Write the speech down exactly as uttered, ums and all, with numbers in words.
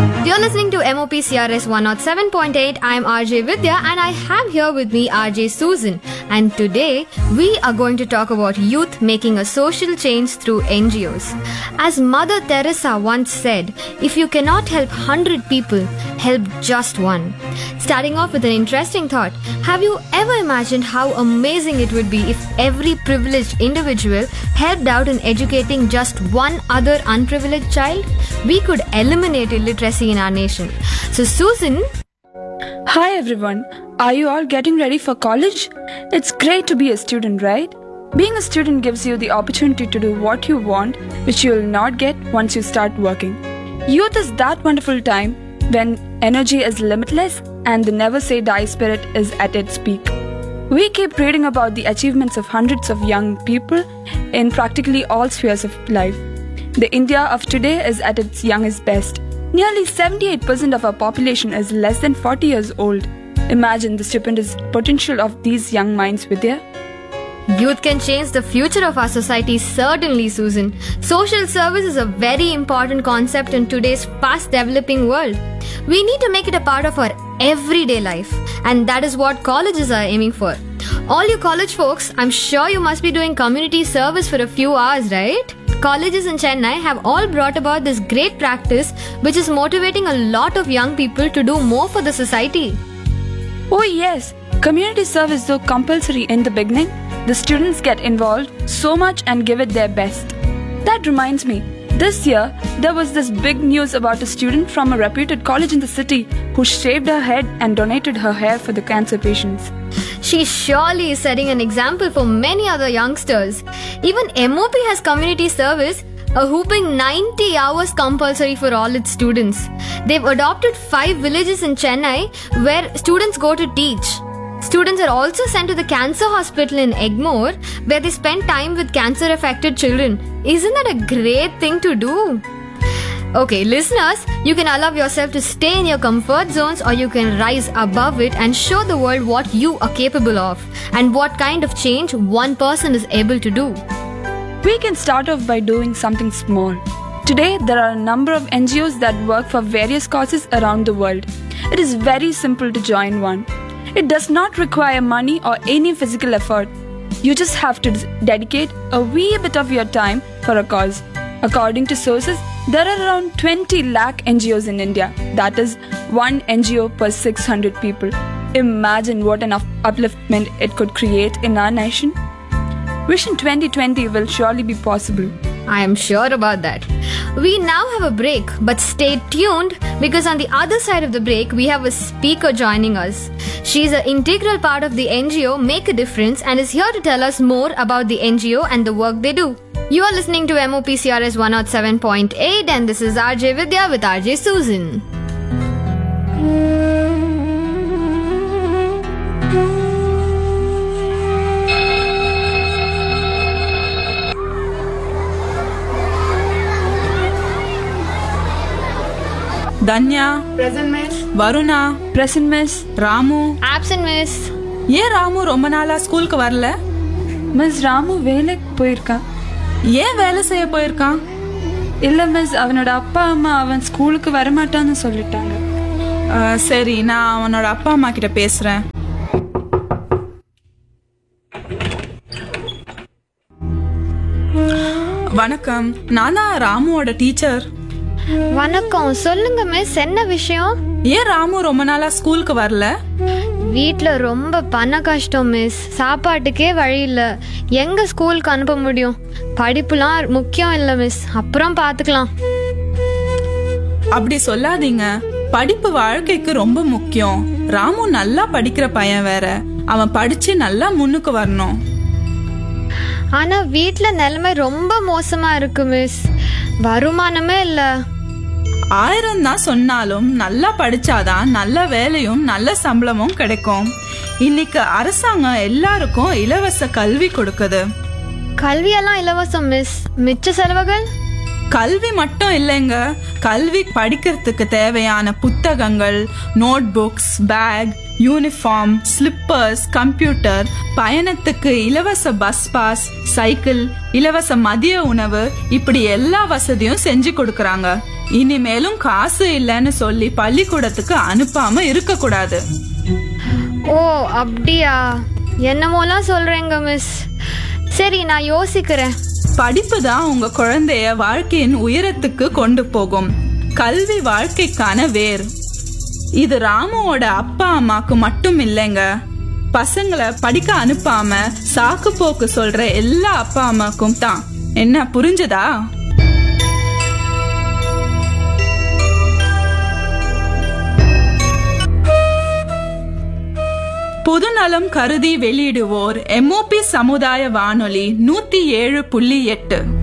You're listening to M O P C R S one oh seven point eight. I'm R J Vidya and I have here with me R J Susan. And today we are going to talk about youth making a social change through N G Os. As Mother Teresa once said, if you cannot help one hundred people, help just one. Starting off with an interesting thought, have you ever imagined how amazing it would be if every privileged individual helped out in educating just one other unprivileged child? We could eliminate illiteracy in our nation. So Susan... Hi everyone. Are you all getting ready for college? It's great to be a student, right? Being a student gives you the opportunity to do what you want, which you will not get once you start working. Youth is that wonderful time when energy is limitless and the never say die spirit is at its peak. We keep reading about the achievements of hundreds of young people in practically all spheres of life. The India of today is at its youngest best. Nearly seventy-eight percent of our population is less than forty years old. Imagine the stupendous potential of these young minds, Vidya. Youth can change the future of our society, certainly, Susan. Social service is a very important concept in today's fast-developing world. We need to make it a part of our everyday life, and that is what colleges are aiming for. All you college folks, I'm sure you must be doing community service for a few hours, right? Colleges in Chennai have all brought about this great practice which is motivating a lot of young people to do more for the society. Oh yes, community service though compulsory in the beginning, the students get involved so much and give it their best. That reminds me, this year there was this big news about a student from a reputed college in the city who shaved her head and donated her hair for the cancer patients. She surely is setting an example for many other youngsters. Even M O P has community service, a whopping ninety hours compulsory for all its students. They've adopted five villages in Chennai where students go to teach. Students are also sent to the cancer hospital in Egmore where they spend time with cancer-affected children. Isn't that a great thing to do? Okay, listeners, you can allow yourself to stay in your comfort zones or you can rise above it and show the world what you are capable of and what kind of change one person is able to do. We can start off by doing something small. Today, there are a number of N G Os that work for various causes around the world. It is very simple to join one. It does not require money or any physical effort. You just have to dedicate a wee bit of your time for a cause. According to sources, there are around twenty lakh N G Os in India. That is one N G O per six hundred people. Imagine what an upliftment it could create in our nation. Vision twenty twenty will surely be possible. I am sure about that. We now have a break, but stay tuned because on the other side of the break, we have a speaker joining us. She is an integral part of the N G O Make a Difference and is here to tell us more about the N G O and the work they do. You are listening to M O P C R S one oh seven point eight and this is R J Vidya with R J Susan. Danya. Present, miss. Varuna. Present, miss. Ramu. Absent, miss. ஏன் ராமு ரொம்ப நாளா ஸ்கூலுக்கு வரல? Miss Ramu வேலைக்கு போயிருக்கான். ஏன் வேலை செய்ய போயிருக்கான்? இல்ல மிஸ், அவனோட அப்பா அம்மா அவன் ஸ்கூலுக்கு வரமாட்டான்னு சொல்லிட்டாங்க. சரி, நான் அவனோட அப்பா அம்மா கிட்ட பேசுறேன். வணக்கம், நான் தான் ராமுவோட டீச்சர். வணக்கம், சொல்லுங்க மிஸ், என்ன விஷயம்? ஏன் ராமு ரொம்ப நாளா ஸ்கூலுக்கு வரல? வீட்ல ரொம்ப பண கஷ்டம் மிஸ், சாப்பாட்டுக்கே வழி இல்ல. எங்க ஸ்கூலுக்கு அனுப்ப முடியும்? படிப்புலாம் முக்கியம் இல்ல மிஸ், அப்புறம் பாத்துக்கலாம். அப்படி சொல்லாதீங்க, படிப்பு வாழ்க்கைக்கு ரொம்ப முக்கியம். ராமு நல்லா படிக்கிற பையன் வேற, அவன் படிச்சு நல்லா முன்னுக்கு வரணும். ஆனா வீட்ல நிலைமை ரொம்ப மோசமா இருக்கு மிஸ், வருமானமே இல்ல. ஆயிரம் தான் சொன்னாலும் நல்லா படிச்சாதான் நல்ல வேலையும் நல்ல சம்பளமும் கிடைக்கும். இன்னைக்கு அரசாங்கம் எல்லாருக்கும் இலவச கல்வி கொடுக்குது. கல்வியெல்லாம் இலவசம் மிஸ், மிச்ச செலவுகள்? கல்வி மட்டும் இல்லைங்க, கல்வி படிக்கிறதுக்கு தேவையான புத்தகங்கள், note books, back, uniform, slippers, computer, பயணத்துக்கு இலவச பஸ் பாஸ், சைக்கிள், இலவச மதிய உணவு, இப்படி எல்லா வசதியும் செஞ்சு கொடுக்கறாங்க. இனிமேலும் காசு இல்லைன்னு சொல்லி பள்ளிக்கூடத்துக்கு அனுப்பாம இருக்க கூடாது. ஓ அப்படியா? என்னமோலாம் சொல்றேங்க மிஸ். சரி, நான் யோசிக்கிறேன். படிப்பு தான் உங்க குழந்தைய வாழ்க்கையின் உயரத்துக்கு கொண்டு போகும். கல்வி வாழ்க்கைக்கான வேர். இது ராமுவோட அப்பா அம்மாக்கு மட்டும் இல்லைங்க, பசங்களை படிக்க அனுப்பாம சாக்கு போக்கு சொல்ற எல்லா அப்பா அம்மாக்கும் தான். என்ன புரிஞ்சதா? பொதுநலம் கருதி வெளியிடுவோர் எம்ஓபி சமுதாய வானொலி நூத்தி ஏழு புள்ளி எட்டு.